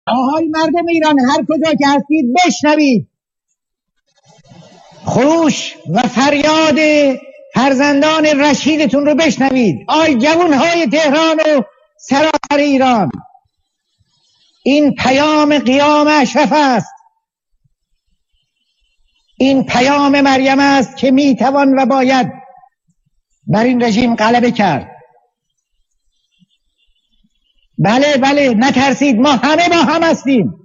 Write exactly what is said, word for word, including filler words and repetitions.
آهای مردم ایران، هر کجا که هستید بشنوید خروش و فریاد فرزندان رشیدتون رو بشنوید. آی جوانهای تهران و سراسر ایران، این پیام قیام اشرف است، این پیام مریم است که میتوان و باید بر این رژیم غلبه کرد. بله بله نترسید، ما همه با هم هستیم.